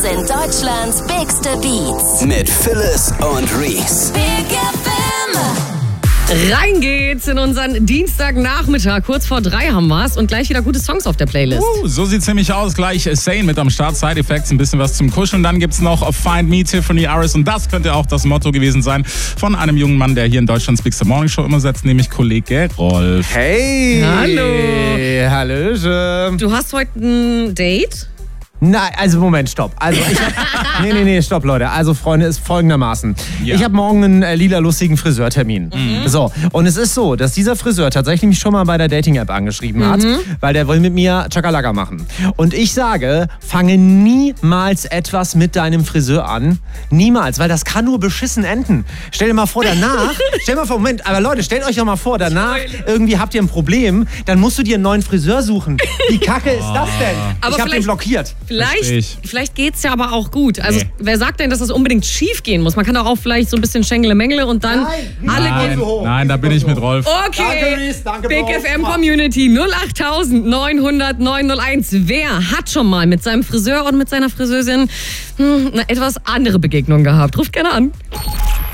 Sind Deutschlands bigste Beats. Mit Phyllis und Reese. Big FM. Rein geht's in unseren Dienstagnachmittag. Kurz vor 3 haben wir's und gleich wieder gute Songs auf der Playlist. So sieht's nämlich aus. Gleich Sane mit am Start, Side Effects, ein bisschen was zum Kuscheln. Dann gibt's noch Find Me, Tiffany Aris. Und das könnte auch das Motto gewesen sein von einem jungen Mann, der hier in Deutschlands Big Morning Show immer setzt, nämlich Kollege Rolf. Hey! Hallo. Hallöchen. Du hast heute ein Date? Nein, also Moment, stopp. Also Nee, stopp, Leute. Also, Freunde, ist folgendermaßen. Ja. Ich habe morgen einen lila lustigen Friseurtermin. So, und es ist so, dass dieser Friseur tatsächlich mich schon mal bei der Dating-App angeschrieben hat, weil der will mit mir Chakalaka machen. Und ich sage, fange niemals etwas mit deinem Friseur an. Niemals, weil das kann nur beschissen enden. Stell dir mal vor, danach, Moment, aber Leute, stellt euch doch mal vor, danach irgendwie habt ihr ein Problem, dann musst du dir einen neuen Friseur suchen. Wie kacke ist das denn? Aber Ich hab den blockiert. Vielleicht geht's ja aber auch gut. Also wer sagt denn, dass das unbedingt schief gehen muss? Man kann doch auch vielleicht so ein bisschen Schengele-Mengele und dann Nein, da bin ich mit Rolf. Okay, Danke, Reese, danke, Big Bro. FM Community 08900 901. Wer hat schon mal mit seinem Friseur und mit seiner Friseurin eine etwas andere Begegnung gehabt? Ruft gerne an.